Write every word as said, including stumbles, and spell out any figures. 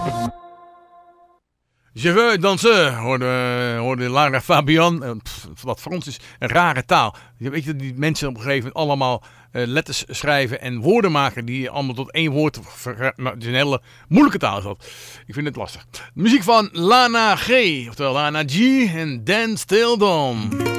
Je veux dansen, hoorde, hoorde Lara Fabian. Pff, dat Frans is een rare taal. Weet je dat die mensen op een gegeven moment allemaal uh, letters schrijven en woorden maken die allemaal tot één woord... Ver, nou, het is een hele moeilijke taal is dat. Ik vind het lastig. Muziek van Lana G, oftewel Lana G en Dance Till Dawn.